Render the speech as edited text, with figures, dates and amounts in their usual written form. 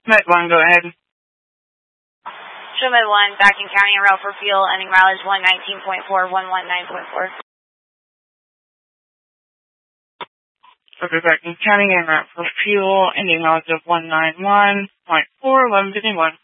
Med 1, go ahead. Show Med 1, back in county and route for fuel, ending mileage 119.4, 119.4. Okay, back in county and route for fuel, ending mileage of 191.4, 1151.